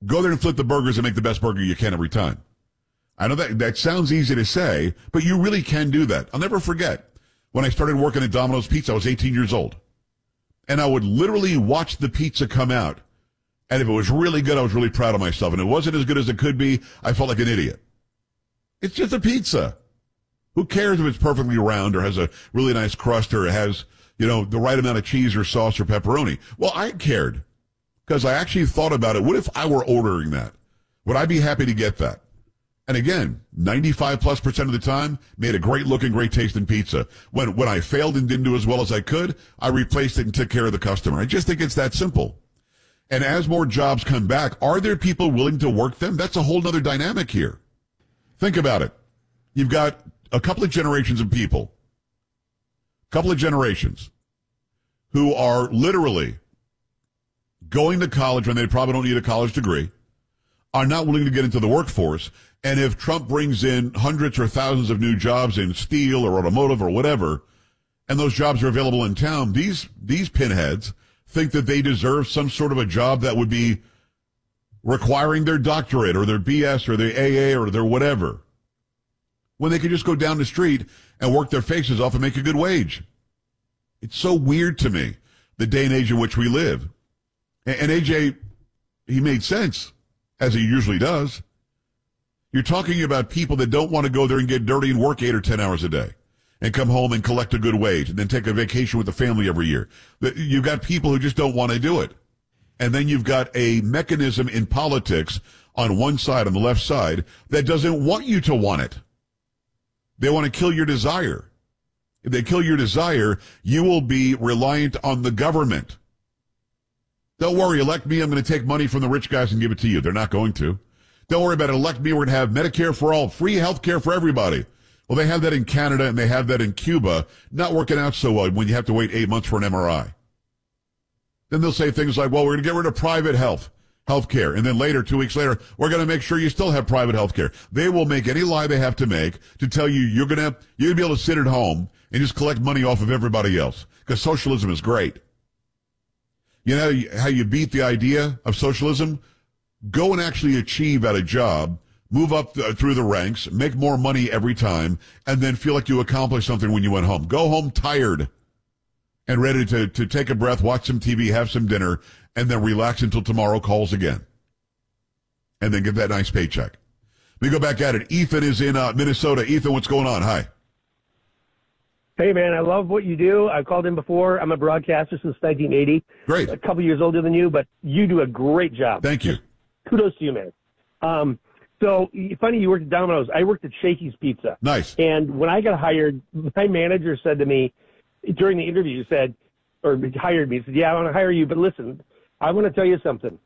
Go there and flip the burgers and make the best burger you can every time. I know that sounds easy to say, but you really can do that. I'll never forget when I started working at Domino's Pizza, I was 18 years old. And I would literally watch the pizza come out. And if it was really good, I was really proud of myself. And it wasn't as good as it could be, I felt like an idiot. It's just a pizza. Who cares if it's perfectly round or has a really nice crust or it has, the right amount of cheese or sauce or pepperoni? Well, I cared because I actually thought about it. What if I were ordering that? Would I be happy to get that? And again, 95+% of the time, made a great looking, great tasting pizza. When I failed and didn't do as well as I could, I replaced it and took care of the customer. I just think it's that simple. And as more jobs come back, are there people willing to work them? That's a whole nother dynamic here. Think about it. You've got a couple of generations of people, who are literally going to college when they probably don't need a college degree, are not willing to get into the workforce. And if Trump brings in hundreds or thousands of new jobs in steel or automotive or whatever, and those jobs are available in town, these pinheads think that they deserve some sort of a job that would be requiring their doctorate or their BS or their AA or their whatever, when they could just go down the street and work their faces off and make a good wage. It's so weird to me, the day and age in which we live. And AJ, he made sense, as he usually does. You're talking about people that don't want to go there and get dirty and work 8 or 10 hours a day and come home and collect a good wage and then take a vacation with the family every year. You've got people who just don't want to do it. And then you've got a mechanism in politics on one side, on the left side, that doesn't want you to want it. They want to kill your desire. If they kill your desire, you will be reliant on the government. Don't worry, elect me, I'm going to take money from the rich guys and give it to you. They're not going to. Don't worry about it, elect me, we're going to have Medicare for all, free health care for everybody. Well, they have that in Canada and they have that in Cuba, not working out so well when you have to wait 8 months for an MRI. Then they'll say things like, well, we're going to get rid of private health care. And then later, 2 weeks later, we're going to make sure you still have private health care. They will make any lie they have to make to tell you you're going to be able to sit at home and just collect money off of everybody else. Because socialism is great. You know how you beat the idea of socialism? Go and actually achieve at a job, move up through the ranks, make more money every time, and then feel like you accomplished something when you went home. Go home tired and ready to take a breath, watch some TV, have some dinner, and then relax until tomorrow calls again. And then get that nice paycheck. Let me go back at it. Ethan is in Minnesota. Ethan, what's going on? Hi. Hey, man, I love what you do. I've called in before. I'm a broadcaster since 1980. Great. A couple years older than you, but you do a great job. Thank you. Kudos to you, man. So, funny you worked at Domino's. I worked at Shakey's Pizza. Nice. And when I got hired, my manager said to me during the interview, hired me, said, yeah, I want to hire you, but listen, I want to tell you something.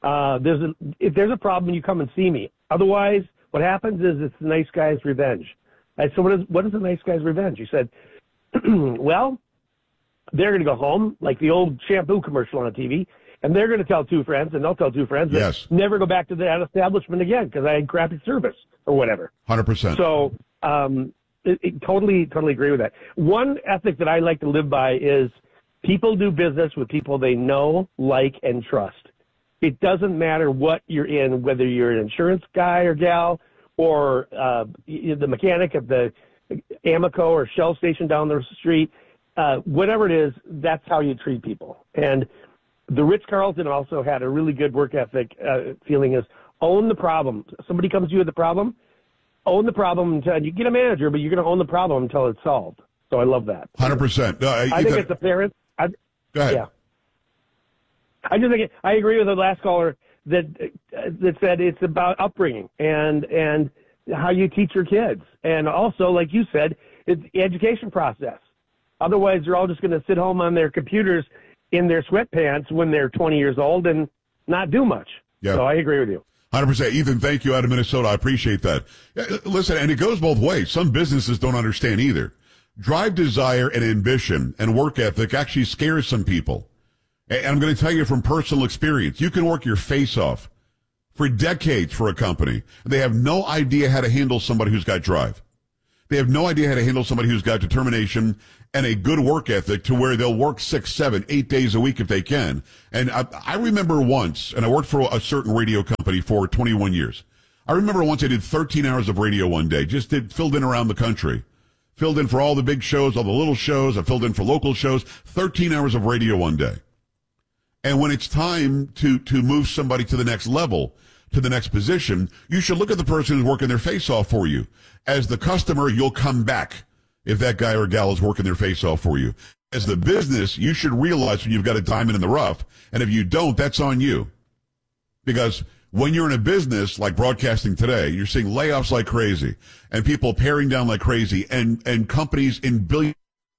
If there's a problem, you come and see me. Otherwise, what happens is it's the nice guy's revenge. I said, what is the nice guy's revenge? He said, well, they're going to go home, like the old shampoo commercial on TV, and they're going to tell two friends, and they'll tell two friends, yes, and never go back to that establishment again because I had crappy service or whatever. 100%. So totally agree with that. One ethic that I like to live by is people do business with people they know, like, and trust. It doesn't matter what you're in, whether you're an insurance guy or gal or the mechanic at the Amoco or Shell station down the street, whatever it is, that's how you treat people. And the Ritz-Carlton also had a really good work ethic feeling is own the problem. Somebody comes to you with a problem, own the problem until you get a manager, but you're going to own the problem until it's solved. So I love that. 100%. I think it's a parent. Go ahead. Yeah. I just think I agree with the last caller that said it's about upbringing and how you teach your kids. And also, like you said, it's the education process. Otherwise, they're all just going to sit home on their computers in their sweatpants when they're 20 years old and not do much. Yeah. So I agree with you. 100%. Ethan, thank you out of Minnesota. I appreciate that. Listen, and it goes both ways. Some businesses don't understand either. Drive, desire, and ambition and work ethic actually scares some people. And I'm going to tell you from personal experience, you can work your face off for decades for a company. They have no idea how to handle somebody who's got drive. They have no idea how to handle somebody who's got determination and a good work ethic to where they'll work 6, 7, 8 days a week if they can. And I remember once, and I worked for a certain radio company for 21 years. I remember once I did 13 hours of radio one day, filled in around the country. Filled in for all the big shows, all the little shows. I filled in for local shows, 13 hours of radio one day. And when it's time to move somebody to the next level, to the next position, you should look at the person who's working their face off for you. As the customer, you'll come back if that guy or gal is working their face off for you. As the business, you should realize when you've got a diamond in the rough. And if you don't, that's on you. Because when you're in a business like broadcasting today, you're seeing layoffs like crazy and people paring down like crazy and companies in billion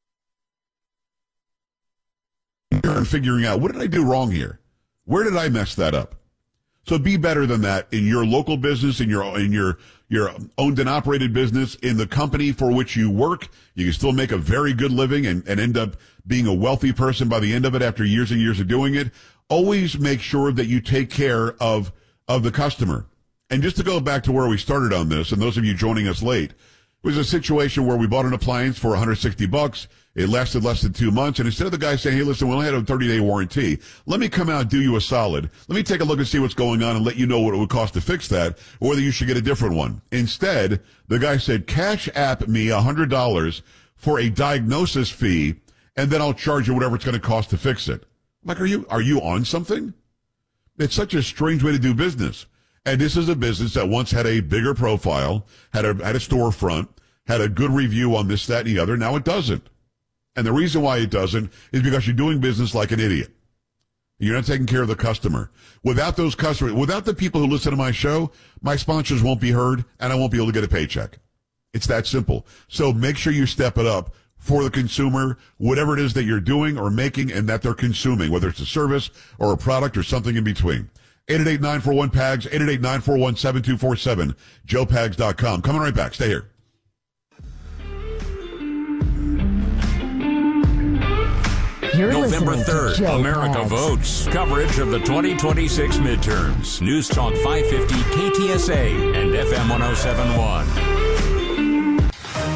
and figuring out, what did I do wrong here? Where did I mess that up? So be better than that in your local business, in your owned and operated business, in the company for which you work. You can still make a very good living and end up being a wealthy person by the end of it after years and years of doing it. Always make sure that you take care of the customer. And just to go back to where we started on this, and those of you joining us late, it was a situation where we bought an appliance for $160. It lasted less than 2 months. And instead of the guy saying, hey, listen, we only had a 30-day warranty, let me come out and do you a solid. Let me take a look and see what's going on and let you know what it would cost to fix that, or whether you should get a different one. Instead, the guy said, Cash App me $100 for a diagnosis fee, and then I'll charge you whatever it's going to cost to fix it. I'm like, are you on something? It's such a strange way to do business. And this is a business that once had a bigger profile, had a storefront, had a good review on this, that, and the other. Now it doesn't. And the reason why it doesn't is because you're doing business like an idiot. You're not taking care of the customer. Without those customers, without the people who listen to my show, my sponsors won't be heard and I won't be able to get a paycheck. It's that simple. So make sure you step it up for the consumer, whatever it is that you're doing or making and that they're consuming, whether it's a service or a product or something in between. 888-941-PAGS, 888-941-7247, joepags.com. Coming right back. Stay here. You're November 3rd, America Pags. votes. Coverage of the 2026 midterms. News Talk 550, KTSA, and FM 1071.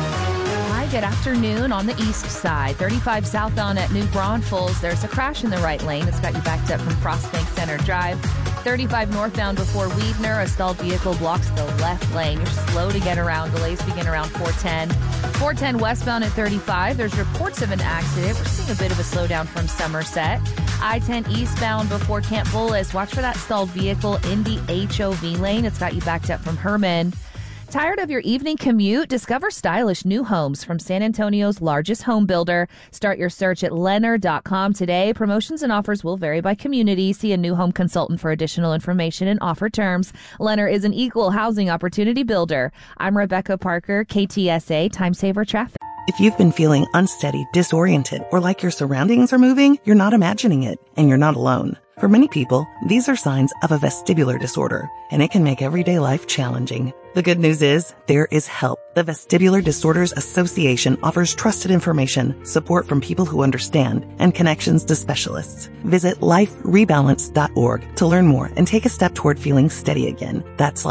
Hi, good afternoon on the east side. 35 southbound at New Braunfels. There's a crash in the right lane. It's got you backed up from Frostbank Center Drive. 35 northbound before Weidner. A stalled vehicle blocks the left lane. You're slow to get around. Delays begin around 410. 410 westbound at 35. There's reports of an accident. We're seeing a bit of a slowdown from Somerset. I-10 eastbound before Camp Bullis. Watch for that stalled vehicle in the HOV lane. It's got you backed up from Herman. Tired of your evening commute? Discover stylish new homes from San Antonio's largest home builder. Start your search at Lennar.com today. Promotions and offers will vary by community. See a new home consultant for additional information and offer terms. Lennar is an equal housing opportunity builder. I'm Rebecca Parker, KTSA Time Saver Traffic. If you've been feeling unsteady, disoriented, or like your surroundings are moving, you're not imagining it, and you're not alone. For many people, these are signs of a vestibular disorder, and it can make everyday life challenging. The good news is, there is help. The Vestibular Disorders Association offers trusted information, support from people who understand, and connections to specialists. Visit liferebalance.org to learn more and take a step toward feeling steady again. That's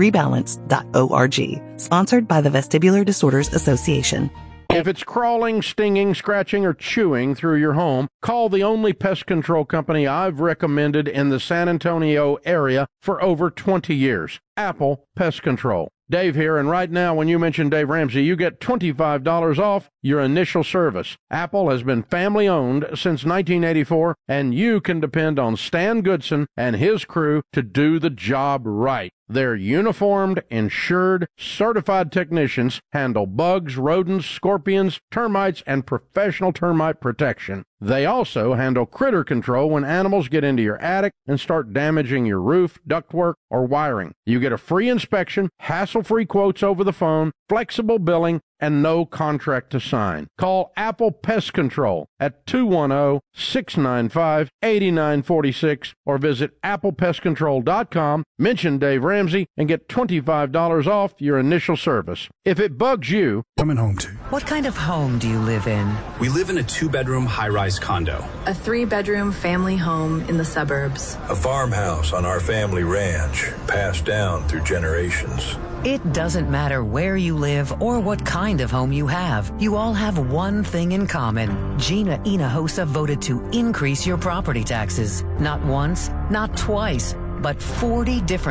liferebalance.org. Sponsored by the Vestibular Disorders Association. If it's crawling, stinging, scratching, or chewing through your home, call the only pest control company I've recommended in the San Antonio area for over 20 years, Apple Pest Control. Dave here, and right now when you mention Dave Ramsey, you get $25 off your initial service. Apple has been family-owned since 1984, and you can depend on Stan Goodson and his crew to do the job right. Their uniformed, insured, certified technicians handle bugs, rodents, scorpions, termites, and professional termite protection. They also handle critter control when animals get into your attic and start damaging your roof, ductwork, or wiring. You get a free inspection, hassle-free quotes over the phone, flexible billing, and no contract to sign. Call Apple Pest Control at 210-695-8946 or visit applepestcontrol.com, mention Dave Ramsey, and get $25 off your initial service. If it bugs you, coming home to. What kind of home do you live in? We live in a 2-bedroom high-rise condo. A 3-bedroom family home in the suburbs. A farmhouse on our family ranch, passed down through generations. It doesn't matter where you live or what kind of home you have. You all have one thing in common. Gina Hinojosa voted to increase your property taxes. Not once, not twice, but 40 different